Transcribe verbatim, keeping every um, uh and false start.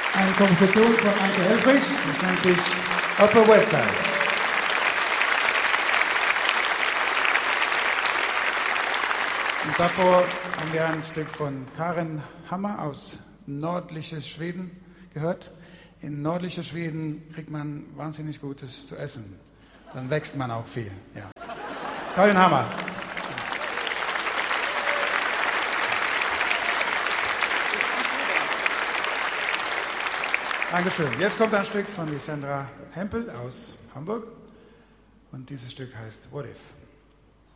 Eine Komposition von Anke Helfrich, das nennt sich Upper West Side. Und davor haben wir ein Stück von Karin Hammer aus nördliches Schweden gehört. In nördlicher Schweden kriegt man wahnsinnig Gutes zu essen. Dann wächst man auch viel. Ja. Karin Hammer. Dankeschön. Jetzt kommt ein Stück von Lissandra Hempel aus Hamburg. Und dieses Stück heißt What If?